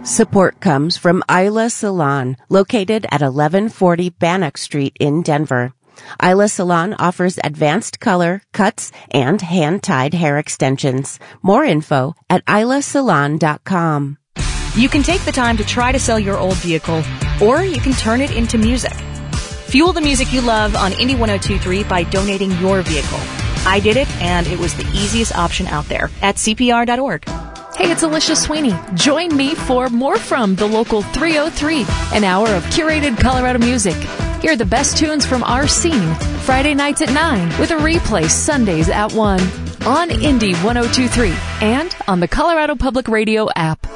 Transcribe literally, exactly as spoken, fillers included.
Support comes from Isla Salon, located at eleven forty Bannock Street in Denver. Isla Salon offers advanced color, cuts, and hand-tied hair extensions. More info at isla salon dot com. You can take the time to try to sell your old vehicle, or you can turn it into music. Fuel the music you love on Indie one oh two point three by donating your vehicle. I did it, and it was the easiest option out there at C P R dot org. Hey, it's Alicia Sweeney. Join me for More From the Local three oh three, an hour of curated Colorado music. Hear the best tunes from our scene, Friday nights at nine, with a replay Sundays at one, on Indie one oh two point three, and on the Colorado Public Radio app.